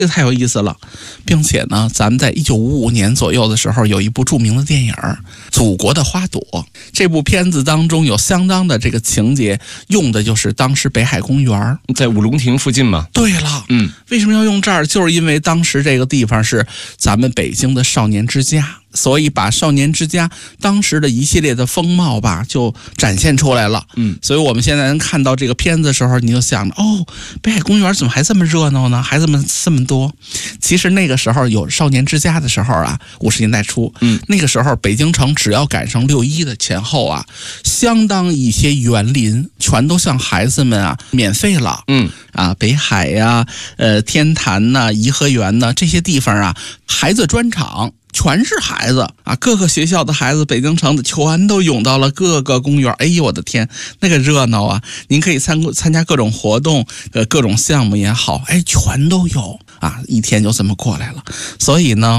这个太有意思了，并且呢，咱们在1955年左右的时候，有一部著名的电影《祖国的花朵》。这部片子当中有相当的这个情节，用的就是当时北海公园， 在五龙亭附近嘛。 对了，为什么要用这儿？就是因为当时这个地方是咱们北京的少年之家。所以把少年之家当时的一系列的风貌吧，就展现出来了。所以我们现在能看到这个片子的时候，你就想着，哦，北海公园怎么还这么热闹呢？孩子们这么多。其实那个时候有少年之家的时候啊，50年代初，那个时候北京城只要赶上6·1的前后啊，相当一些园林全都向孩子们啊免费了。北海呀、天坛呐、颐和园呐，这些地方啊，孩子专场。全是孩子啊，各个学校的孩子，北京城的全都涌到了各个公园。哎呦我的天，那个热闹啊！您可以参加各种活动，各种项目也好，哎，全都有啊，一天就这么过来了。所以呢，